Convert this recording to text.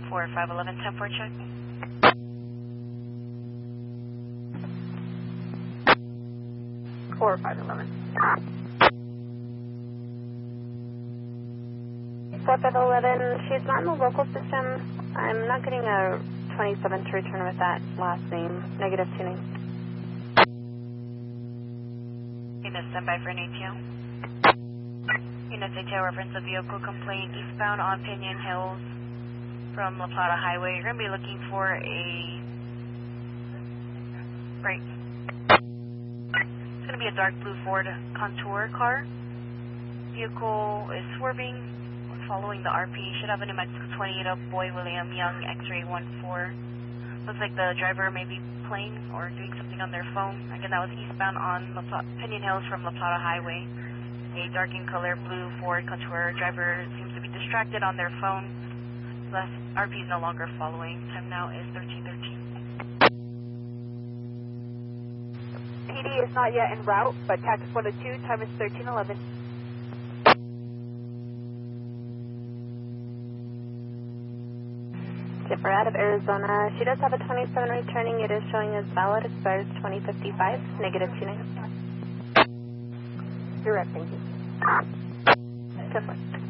4511, 10-4 check. Four 511. 4511, she's not in the local system. I'm not getting a 27 to return with that last name. Negative tuning. Unit standby for an ATO. Unit ATO reference a vehicle complaint eastbound on Pinion Hills from La Plata Highway. You're going to be looking for a right. It's going to be a dark blue Ford Contour car. Vehicle is swerving, following the RP. Should have a New Mexico 28 of Boy William Young X-ray 14. Looks like the driver may be playing or doing something on their phone. Again, that was eastbound on Pinion Hills from La Plata Highway. A dark in color blue Ford Contour. Driver seems to be distracted on their phone. Thus, RP is no longer following. Time now is 13:13. PD is not yet en route, but Cactus 102, time is 13:11. Zipper out of Arizona. She does have a 27 returning. It is showing as valid. Expires 2055. Negative tuning. Direct, thank you. 10-4.